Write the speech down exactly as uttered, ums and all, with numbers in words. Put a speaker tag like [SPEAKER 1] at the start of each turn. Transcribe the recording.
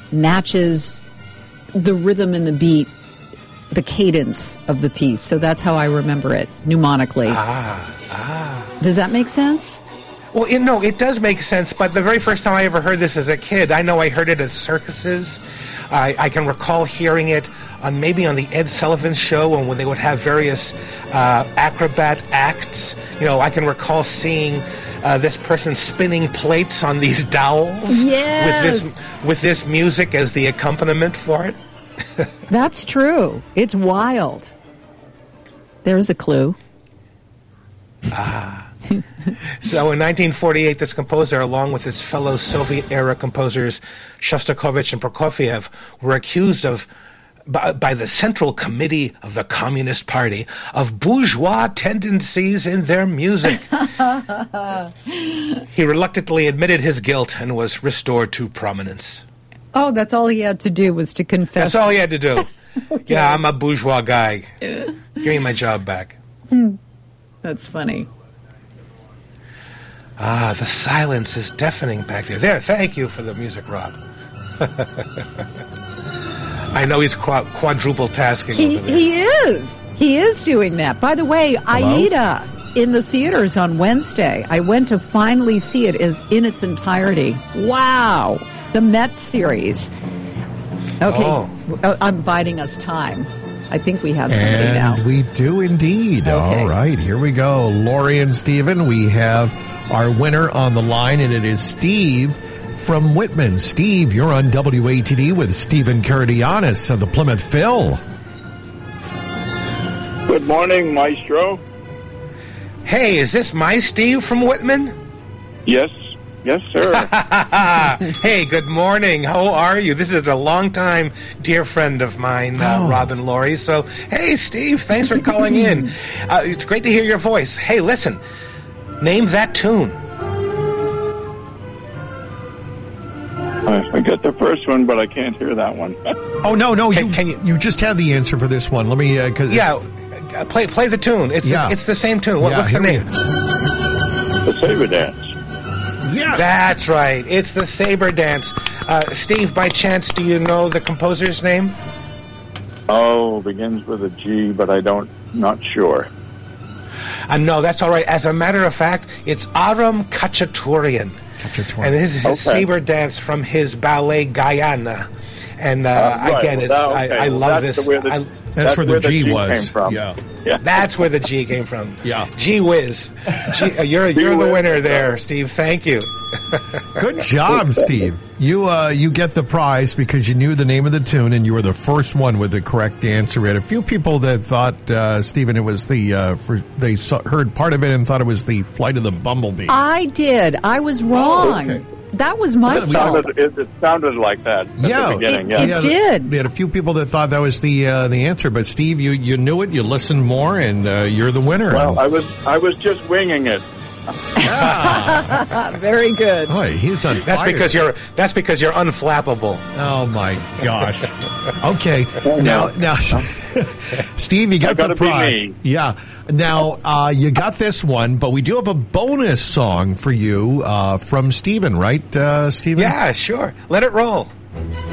[SPEAKER 1] matches the rhythm and the beat, the cadence of the piece. So that's how I remember it mnemonically.
[SPEAKER 2] Ah, ah.
[SPEAKER 1] Does that make sense?
[SPEAKER 2] Well, it, no, it does make sense, but the very first time I ever heard this as a kid, I know I heard it at circuses. I, I can recall hearing it on maybe on the Ed Sullivan Show when they would have various uh, acrobat acts. You know, I can recall seeing uh, this person spinning plates on these dowels
[SPEAKER 1] yes.
[SPEAKER 2] with this with this music as the accompaniment for it.
[SPEAKER 1] That's true. It's wild. There's a clue.
[SPEAKER 2] Ah. So in nineteen forty-eight, this composer, along with his fellow Soviet-era composers Shostakovich and Prokofiev, were accused of, by, by the Central Committee of the Communist Party, of bourgeois tendencies in their music. He reluctantly admitted his guilt and was restored to prominence.
[SPEAKER 1] Oh, that's all he had to do was to confess.
[SPEAKER 2] That's all he had to do.
[SPEAKER 1] Okay.
[SPEAKER 2] Yeah, I'm a bourgeois guy. Give me my job back.
[SPEAKER 1] That's funny.
[SPEAKER 2] Ah, the silence is deafening back there. There, thank you for the music, Rob. I know he's qu- quadruple tasking
[SPEAKER 1] He,
[SPEAKER 2] over there.
[SPEAKER 1] he is. He is doing that. By the way,
[SPEAKER 3] Hello?
[SPEAKER 1] Aida in the theaters on Wednesday. I went to finally see it as in its entirety. Wow. The Met series. Okay.
[SPEAKER 2] Oh.
[SPEAKER 1] Uh, I'm biding us time. I think we have somebody
[SPEAKER 3] and
[SPEAKER 1] now.
[SPEAKER 3] we do indeed.
[SPEAKER 1] Okay.
[SPEAKER 3] All right, here we go. Lori and Stephen, we have our winner on the line, and it is Steve from Whitman. Steve, you're on W A T D with Stephen Kurdianis of the Plymouth Phil.
[SPEAKER 4] Good morning, Maestro.
[SPEAKER 2] Hey, is this my Steve from Whitman?
[SPEAKER 4] Yes, yes, sir.
[SPEAKER 2] Hey, good morning. How are you? This is a longtime dear friend of mine, uh,
[SPEAKER 3] Oh.
[SPEAKER 2] Rob and Lori. So, hey, Steve, thanks for calling in. Uh, it's great to hear your voice. Hey, listen, name that tune.
[SPEAKER 4] I, I got the first one, but I can't hear that one.
[SPEAKER 3] Oh, no, no,
[SPEAKER 2] Can-
[SPEAKER 3] you,
[SPEAKER 2] can you-
[SPEAKER 3] you just have the answer for this one. Let me, uh, cause
[SPEAKER 2] Yeah, uh, play play the tune. It's
[SPEAKER 3] Yeah.
[SPEAKER 2] it's the same tune. What,
[SPEAKER 3] Yeah,
[SPEAKER 2] what's the
[SPEAKER 3] here we
[SPEAKER 2] name?
[SPEAKER 4] The Saber Dance.
[SPEAKER 3] Yeah.
[SPEAKER 2] That's right. It's the Saber Dance. Uh, Steve, by chance, do you know the composer's name?
[SPEAKER 4] Oh, begins with a G, but I don't, not sure.
[SPEAKER 2] Uh, no, that's all right. As a matter of fact, it's Aram Khachaturian.
[SPEAKER 3] Khachaturian.
[SPEAKER 2] And this is his
[SPEAKER 4] Okay.
[SPEAKER 2] saber dance from his ballet Guyana. And uh,
[SPEAKER 4] Uh, right.
[SPEAKER 2] again, it's
[SPEAKER 4] Well,
[SPEAKER 2] I,
[SPEAKER 4] okay.
[SPEAKER 2] I
[SPEAKER 4] Well,
[SPEAKER 2] love
[SPEAKER 4] that's
[SPEAKER 2] this.
[SPEAKER 4] the way the-
[SPEAKER 2] I,
[SPEAKER 3] That's, where the G,
[SPEAKER 4] G
[SPEAKER 3] was.
[SPEAKER 4] came from.
[SPEAKER 3] Yeah.
[SPEAKER 4] Yeah.
[SPEAKER 2] that's where the G came from.
[SPEAKER 3] Yeah.
[SPEAKER 2] Gee whiz. Gee, uh, you're you're the
[SPEAKER 4] whiz.
[SPEAKER 2] winner there, Steve. Thank you.
[SPEAKER 3] Good job, Steve. You uh, you get the prize because you knew the name of the tune and you were the first one with the correct answer. We had a few people that thought, uh, Stephen, it was the uh, for, they saw, heard part of it and thought it was the Flight of the Bumblebee.
[SPEAKER 1] I did. I was wrong.
[SPEAKER 3] okay.
[SPEAKER 1] That was my
[SPEAKER 3] Yeah, we
[SPEAKER 1] fault.
[SPEAKER 4] Sounded, it, it sounded like that at
[SPEAKER 3] Yeah.
[SPEAKER 4] the beginning.
[SPEAKER 1] It-
[SPEAKER 4] Yeah.
[SPEAKER 3] We had-
[SPEAKER 1] did.
[SPEAKER 3] We had a few people that thought that was the uh, the answer, but Steve, you, you knew it. You listened more, and uh, you're the winner.
[SPEAKER 4] Well, I was I was just winging it.
[SPEAKER 1] Very good.
[SPEAKER 3] Boy, he's on
[SPEAKER 2] That's
[SPEAKER 3] fire.
[SPEAKER 2] because you're that's because you're unflappable.
[SPEAKER 3] Oh my gosh. Okay. Now, now, Steve, you got
[SPEAKER 4] I gotta
[SPEAKER 3] the
[SPEAKER 4] be
[SPEAKER 3] prize.
[SPEAKER 4] me.
[SPEAKER 3] Yeah. Now, uh, you got this one, but we do have a bonus song for you uh, from Stephen, right, uh, Stephen?
[SPEAKER 2] Yeah, sure. Let it roll.